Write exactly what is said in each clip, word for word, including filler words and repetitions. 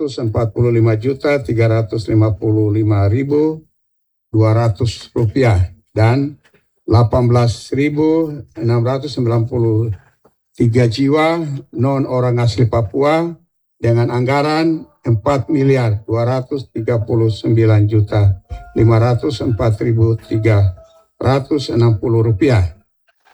ratus empat puluh lima juta tiga ratus lima puluh lima ribu dua ratus rupiah dan delapan belas ribu enam ratus sembilan puluh tiga jiwa non orang asli Papua dengan anggaran empat miliar dua ratus tiga puluh sembilan juta lima ratus empat ribu tiga ratus enam puluh rupiah.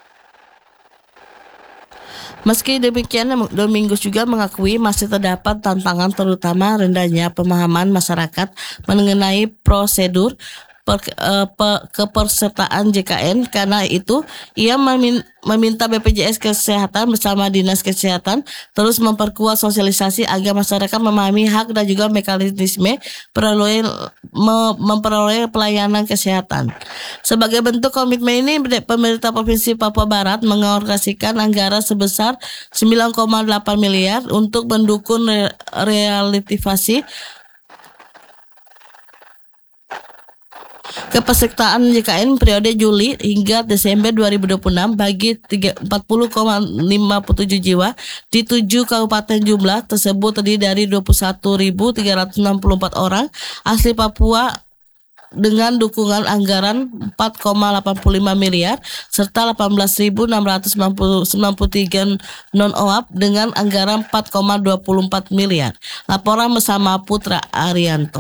Meski demikian, Domingos juga mengakui masih terdapat tantangan terutama rendahnya pemahaman masyarakat mengenai prosedur per, uh, pe, kepersertaan J K N. Karena itu, ia memin, meminta B P J S Kesehatan bersama Dinas Kesehatan terus memperkuat sosialisasi agar masyarakat memahami hak dan juga mekanisme peroleh, me, memperoleh pelayanan kesehatan. Sebagai bentuk komitmen ini, pemerintah Provinsi Papua Barat mengalokasikan anggaran sebesar sembilan koma delapan miliar untuk mendukung re- realitivasi kepesertaan J K N periode Juli hingga Desember dua ribu dua puluh enam bagi empat puluh koma lima tujuh jiwa di tujuh kabupaten. Jumlah tersebut terdiri dari dua puluh satu ribu tiga ratus enam puluh empat orang asli Papua dengan dukungan anggaran empat koma delapan lima miliar serta delapan belas ribu enam ratus sembilan puluh tiga non-O A P dengan anggaran empat koma dua empat miliar. Laporan bersama Putra Arianto.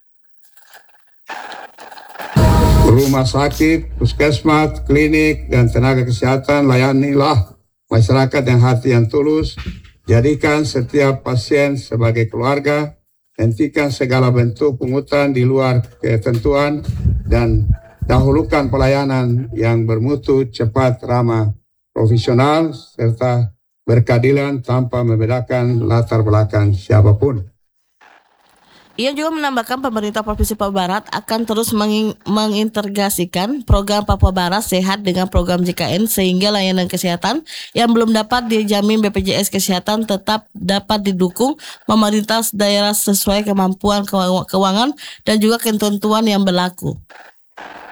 Rumah sakit, puskesmas, klinik, dan tenaga kesehatan layanilah masyarakat yang hati yang tulus. Jadikan setiap pasien sebagai keluarga. Hentikan segala bentuk pungutan di luar ketentuan dan dahulukan pelayanan yang bermutu, cepat, ramah, profesional, serta berkeadilan tanpa membedakan latar belakang siapapun. Ia juga menambahkan pemerintah Provinsi Papua Barat akan terus menging- mengintegrasikan program Papua Barat Sehat dengan program J K N sehingga layanan kesehatan yang belum dapat dijamin B P J S Kesehatan tetap dapat didukung pemerintah daerah sesuai kemampuan keuangan dan juga ketentuan yang berlaku.